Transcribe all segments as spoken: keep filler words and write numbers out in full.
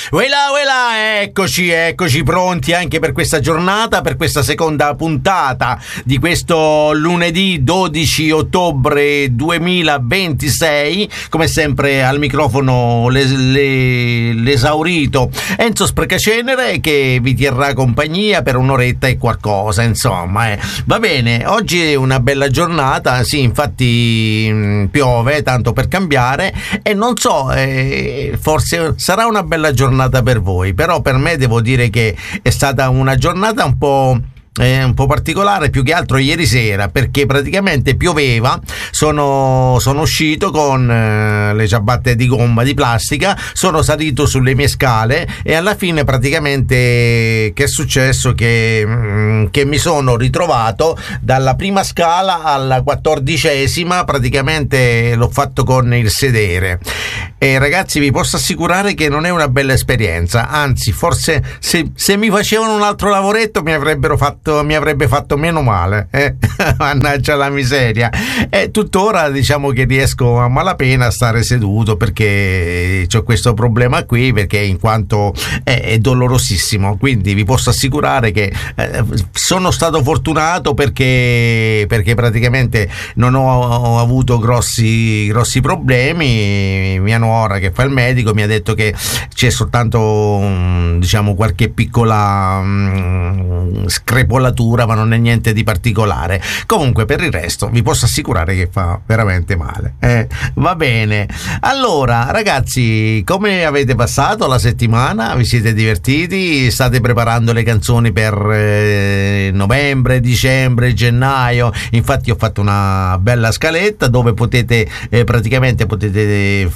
Uela, uela, eccoci, eccoci pronti anche per questa giornata, per questa seconda puntata di questo lunedì dodici ottobre duemilaventisei. Come sempre al microfono le, le, l'esaurito Enzo Sprecacenere, che vi terrà compagnia per un'oretta e qualcosa, insomma. Eh. Va bene, oggi è una bella giornata, sì, infatti mh, piove, tanto per cambiare, e non so, eh, forse sarà una bella giornata per voi, però per me devo dire che è stata una giornata un po' Eh, un po' particolare, più che altro ieri sera, perché praticamente pioveva. Sono, sono uscito con eh, le ciabatte di gomma di plastica, sono salito sulle mie scale e alla fine praticamente che è successo? Che, mh, che mi sono ritrovato dalla prima scala alla quattordicesima, praticamente l'ho fatto con il sedere. E ragazzi, vi posso assicurare che non è una bella esperienza, anzi forse se, se mi facevano un altro lavoretto mi avrebbero fatto mi avrebbe fatto meno male, eh? Mannaggia la miseria. E tuttora diciamo che riesco a malapena a stare seduto, perché c'ho questo problema qui, perché in quanto è, è dolorosissimo. Quindi vi posso assicurare che eh, sono stato fortunato, perché perché praticamente non ho, ho avuto grossi grossi problemi. Mia nuora, che fa il medico, mi ha detto che c'è soltanto diciamo qualche piccola mh, screpolatura, ma non è niente di particolare. Comunque per il resto vi posso assicurare che fa veramente male, eh, va bene. Allora ragazzi, come avete passato la settimana? Vi siete divertiti? State preparando le canzoni per eh, novembre, dicembre, gennaio? Infatti ho fatto una bella scaletta dove potete eh, praticamente potete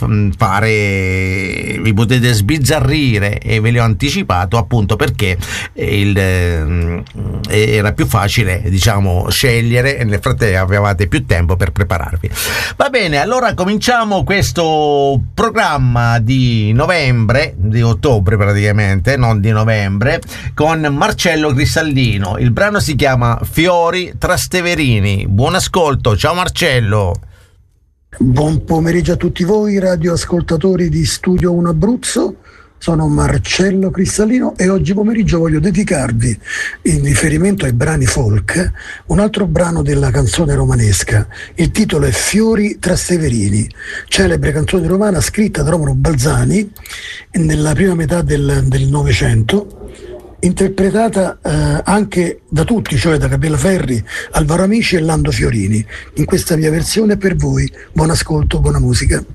fare, vi potete sbizzarrire, e ve li ho anticipato appunto perché il eh, era più facile, diciamo, scegliere, e nel frattempo avevate più tempo per prepararvi. Va bene, allora cominciamo questo programma di novembre, di ottobre praticamente, non di novembre, con Marcello Cristallino. Il brano si chiama Fiori Trasteverini. Buon ascolto, ciao Marcello. Buon pomeriggio a tutti voi radioascoltatori di Studio uno Abruzzo. Sono Marcello Cristallino e oggi pomeriggio voglio dedicarvi, in riferimento ai brani folk, un altro brano della canzone romanesca. Il titolo è Fiori Trasteverini, celebre canzone romana scritta da Romolo Balzani nella prima metà del Novecento, interpretata eh, anche da tutti, cioè da Gabriela Ferri, Alvaro Amici e Lando Fiorini. In questa mia versione per voi, buon ascolto, buona musica.